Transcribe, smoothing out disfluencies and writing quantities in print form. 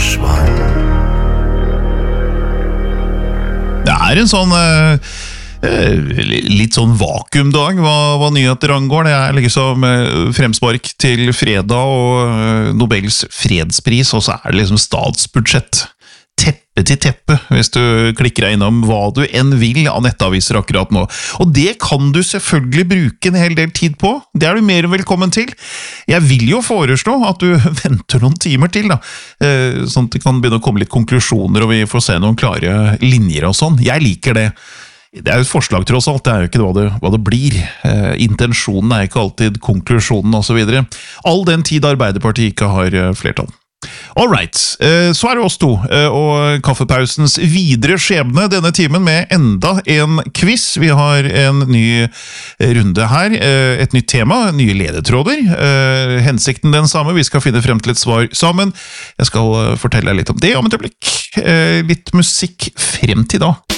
forsvann. Det en sånn litt sånn vakuumdag hva nyheter angår. Det liksom fremspark til fredag og Nobels fredspris, og så det liksom statsbudsjett. Teppe til teppe, hvis du klikker deg innom hva du enn vil av nettaviser akkurat nå. Og det kan du selvfølgelig bruke en hel del tid på. Det du mer enn velkommen til. Jeg vil jo foreslå at du venter noen timer til, da. Sånn at det kan begynne å komme litt konklusjoner, og vi får se noen klare linjer og sånn. Jeg liker det. Det jo et forslag tross alt, det jo ikke hva det blir. Intensjonen ikke alltid konklusjonen og så videre. All den tid Arbeiderpartiet ikke har flertall. Alright, så det oss to, og kaffepausens videre skjebne denne timen med enda en quiz. Vi har en ny runde her, et nytt tema, nye ledetråder. Hensikten den samme, vi skal finne frem til et svar sammen. Jeg skal fortelle deg litt om det om et øyeblikk. Litt musikk frem til da.